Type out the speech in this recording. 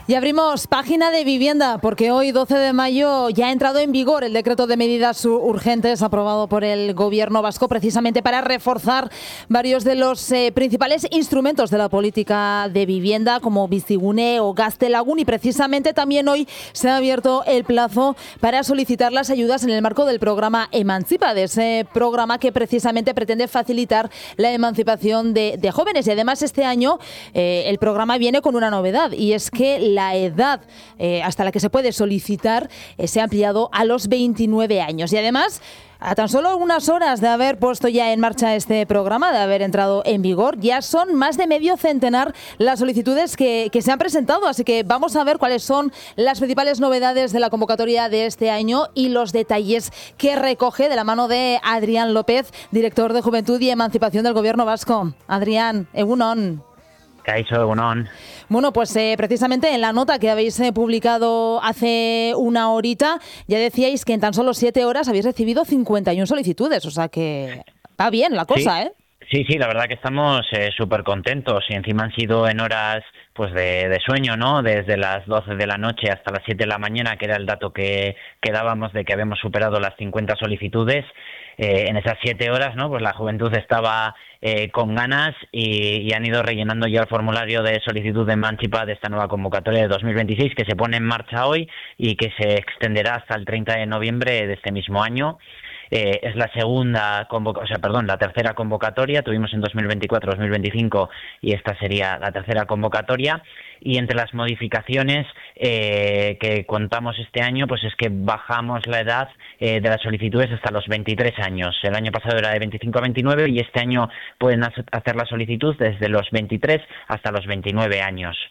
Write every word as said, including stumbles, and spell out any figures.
Y abrimos página de vivienda porque hoy, doce de mayo, ya ha entrado en vigor el decreto de medidas urgentes aprobado por el Gobierno vasco precisamente para reforzar varios de los eh, principales instrumentos de la política de vivienda como Bizigune o Gaztelagun, y precisamente también hoy se ha abierto el plazo para solicitar las ayudas en el marco del programa Emancipa, de ese programa que precisamente pretende facilitar la emancipación de, de jóvenes. Y además este año eh, el programa viene con una novedad, y es que la edad eh, hasta la que se puede solicitar eh, se ha ampliado a los veintinueve años. Y además, a tan solo unas horas de haber puesto ya en marcha este programa, de haber entrado en vigor, ya son más de medio centenar las solicitudes que, que se han presentado. Así que vamos a ver cuáles son las principales novedades de la convocatoria de este año y los detalles que recoge de la mano de Adrián López, director de Juventud y Emancipación del Gobierno vasco. Adrián, egunon. Kaixo, egunon. Bueno, pues eh, precisamente en la nota que habéis eh, publicado hace una horita, ya decíais que en tan solo siete horas habéis recibido cincuenta y una solicitudes, o sea que va bien la cosa, sí. ¿eh? Sí, sí, la verdad que estamos eh, súper contentos, y encima han sido en horas pues de, de sueño, ¿no? Desde las doce de la noche hasta las siete de la mañana, que era el dato que, que dábamos de que habíamos superado las cincuenta solicitudes. Eh, en esas siete horas, ¿no? Pues la juventud estaba eh, con ganas y, y han ido rellenando ya el formulario de solicitud de Emancipa de esta nueva convocatoria de dos mil veintiséis, que se pone en marcha hoy y que se extenderá hasta el treinta de noviembre de este mismo año. Eh, es la segunda convoca- o sea, perdón, la tercera convocatoria. Tuvimos en dos mil veinticuatro, dos mil veinticinco y esta sería la tercera convocatoria. Y entre las modificaciones eh, que contamos este año, pues es que bajamos la edad eh, de las solicitudes hasta los veintitrés años. El año pasado era de veinticinco a veintinueve y este año pueden hacer la solicitud desde los veintitrés hasta los veintinueve años.